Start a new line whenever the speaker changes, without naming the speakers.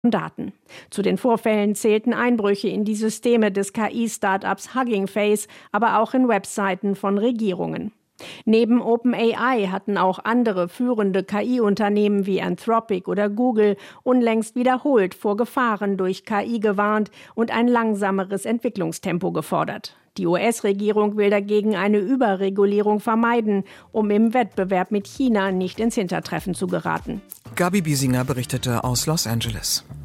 Daten. Zu den Vorfällen zählten Einbrüche in die Systeme des KI-Startups Hugging Face, aber auch in Webseiten von Regierungen. Neben OpenAI hatten auch andere führende KI-Unternehmen wie Anthropic oder Google unlängst wiederholt vor Gefahren durch KI gewarnt und ein langsameres Entwicklungstempo gefordert. Die US-Regierung will dagegen eine Überregulierung vermeiden, um im Wettbewerb mit China nicht ins Hintertreffen zu geraten.
Gabi Biesinger berichtete aus Los Angeles.